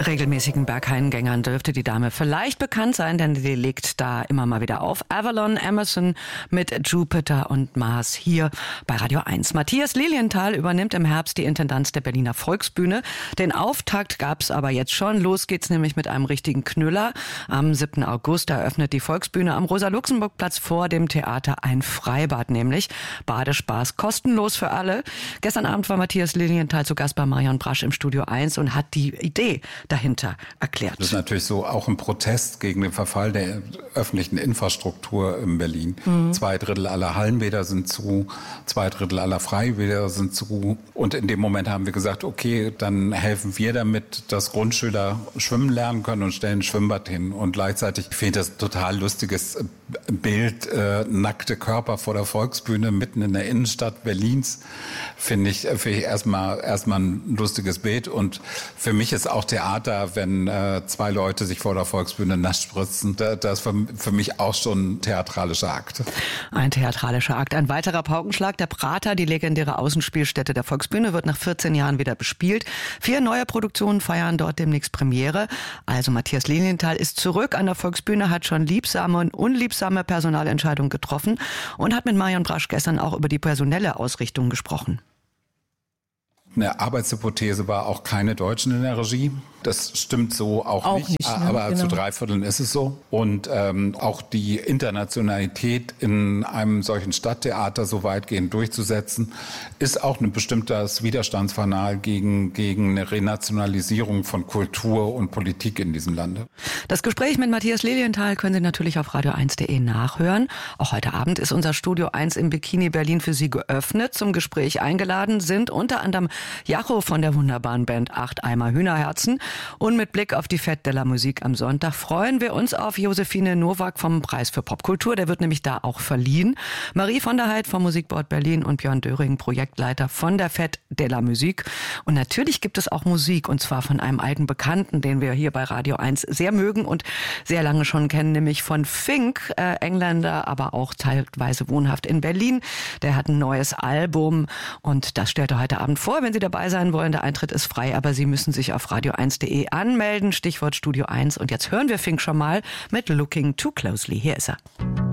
Regelmäßigen Berghain-Gängern dürfte die Dame vielleicht bekannt sein, denn sie legt da immer mal wieder auf. Avalon Emerson mit Jupiter und Mars hier bei Radio 1. Matthias Lilienthal übernimmt im Herbst die Intendanz der Berliner Volksbühne. Den Auftakt gab's aber jetzt schon. Los geht's nämlich mit einem richtigen Knüller. Am 7. August eröffnet die Volksbühne am Rosa-Luxemburg-Platz vor dem Theater ein Freibad, nämlich Badespaß kostenlos für alle. Gestern Abend war Matthias Lilienthal zu Gast bei Marion Brasch im Studio 1 und hat die Idee dahinter erklärt. Das ist natürlich so auch ein Protest gegen den Verfall der öffentlichen Infrastruktur in Berlin. 2/3 aller Hallenbäder sind zu, 2/3 aller Freibäder sind zu. Und in dem Moment haben wir gesagt, okay, dann helfen wir damit, dass Grundschüler schwimmen lernen können und stellen ein Schwimmbad hin. Und gleichzeitig finde ich das total lustiges Bild, nackte Körper vor der Volksbühne mitten in der Innenstadt Berlins, finde ich erstmal ein lustiges Bild. Und für mich ist auch Theater, wenn 2 Leute sich vor der Volksbühne nass spritzen, das ist für mich auch schon ein theatralischer Akt. Ein theatralischer Akt. Ein weiterer Paukenschlag. Der Prater, die legendäre Außenspielstätte der Volksbühne, wird nach 14 Jahren wieder bespielt. 4 neue Produktionen feiern dort demnächst Premiere. Also Matthias Lilienthal ist zurück an der Volksbühne, hat schon liebsame und unliebsame Personalentscheidungen getroffen und hat mit Marion Brasch gestern auch über die personelle Ausrichtung gesprochen. Eine Arbeitshypothese war auch keine Deutschen in der Regie. Das stimmt so auch nicht, ne? Aber Genau. zu 3/4 ist es so. Und auch die Internationalität in einem solchen Stadttheater so weitgehend durchzusetzen, ist auch ein bestimmtes Widerstandsfanal gegen eine Renationalisierung von Kultur und Politik in diesem Lande. Das Gespräch mit Matthias Lilienthal können Sie natürlich auf radio1.de nachhören. Auch heute Abend ist unser Studio 1 im Bikini Berlin für Sie geöffnet. Zum Gespräch eingeladen sind unter anderem Jacho von der wunderbaren Band 8 Eimer Hühnerherzen. Und mit Blick auf die Fête de la Musique am Sonntag freuen wir uns auf Josephine Nowak vom Preis für Popkultur. Der wird nämlich da auch verliehen. Marie von der Heid vom Musikboard Berlin und Björn Döring, Projektleiter von der Fête de la Musique. Und natürlich gibt es auch Musik, und zwar von einem alten Bekannten, den wir hier bei Radio 1 sehr mögen und sehr lange schon kennen, nämlich von Fink, Engländer, aber auch teilweise wohnhaft in Berlin. Der hat ein neues Album und das stellt er heute Abend vor. Wenn Sie dabei sein wollen, der Eintritt ist frei, aber Sie müssen sich auf radio1.de anmelden. Stichwort Studio 1. Und jetzt hören wir Fink schon mal mit Looking Too Closely. Hier ist er.